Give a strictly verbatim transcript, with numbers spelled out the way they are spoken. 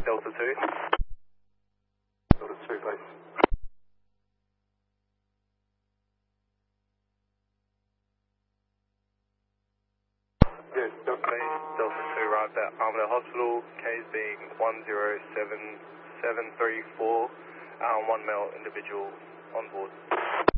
Delta two. Delta two, base. Yes, Delta Base Delta two, right at Armadale Hospital, case being one zero seven seven three four, um, one male individual on board.